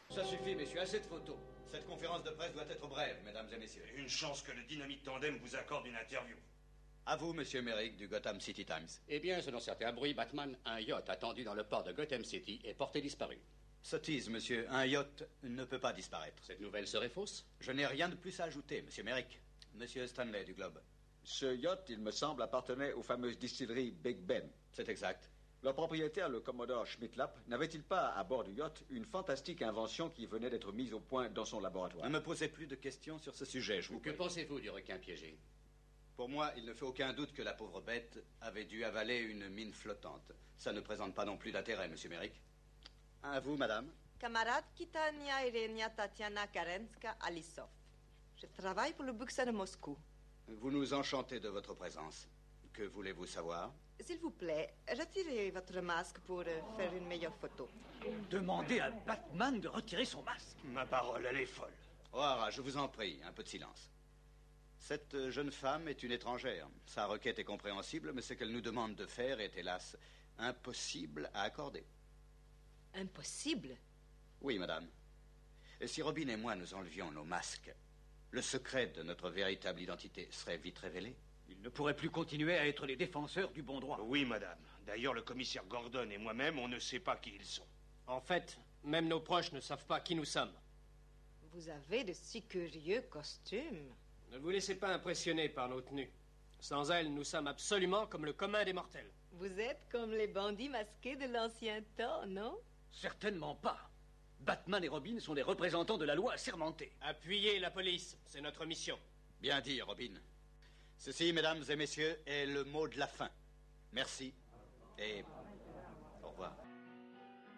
Ça suffit, messieurs, assez de photos. Cette conférence de presse doit être brève, mesdames et messieurs. Une chance que le Dynamite Tandem vous accorde une interview. À vous, monsieur Merrick, du Gotham City Times. Eh bien, selon certains bruits, Batman, un yacht attendu dans le port de Gotham City est porté disparu. Sottise, monsieur. Un yacht ne peut pas disparaître. Cette nouvelle serait fausse? Je n'ai rien de plus à ajouter, monsieur Merrick. Monsieur Stanley, du Globe. Ce yacht, il me semble, appartenait aux fameuses distilleries Big Ben. C'est exact. Leur propriétaire, le commodore Schmidt-Lapp, n'avait-il pas, à bord du yacht, une fantastique invention qui venait d'être mise au point dans son laboratoire? Ne me posez plus de questions sur ce sujet, je vous prie. Que pensez-vous du requin piégé? Pour moi, il ne fait aucun doute que la pauvre bête avait dû avaler une mine flottante. Ça ne présente pas non plus d'intérêt, monsieur Merrick. À vous, madame. Camarade Kitania Irenia Tatiana Karenska Alisov. Je travaille pour le Buxa de Moscou. Vous nous enchantez de votre présence. Que voulez-vous savoir? S'il vous plaît, retirez votre masque pour faire une meilleure photo. Demandez à Batman de retirer son masque. Ma parole, elle est folle. O'Hara, je vous en prie, un peu de silence. Cette jeune femme est une étrangère. Sa requête est compréhensible, mais ce qu'elle nous demande de faire est, hélas, impossible à accorder. Impossible? Oui, madame. Et si Robin et moi nous enlevions nos masques, le secret de notre véritable identité serait vite révélé. Ils ne pourraient plus continuer à être les défenseurs du bon droit. Oui, madame. D'ailleurs, le commissaire Gordon et moi-même, on ne sait pas qui ils sont. En fait, même nos proches ne savent pas qui nous sommes. Vous avez de si curieux costumes. Ne vous laissez pas impressionner par nos tenues. Sans elles, nous sommes absolument comme le commun des mortels. Vous êtes comme les bandits masqués de l'ancien temps, non? Certainement pas. Batman et Robin sont des représentants de la loi assermentés. Appuyez la police, c'est notre mission. Bien dit, Robin. Ceci, mesdames et messieurs, est le mot de la fin. Merci et au revoir.